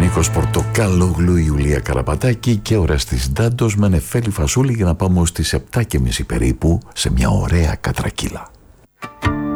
Νίκος Πορτοκάλογλου, Ιουλία Καραπατάκη και ο Ραστής Ντάντος με Νεφέλη Φασούλη, για να πάμε στις 7:30 περίπου σε μια ωραία κατρακύλα.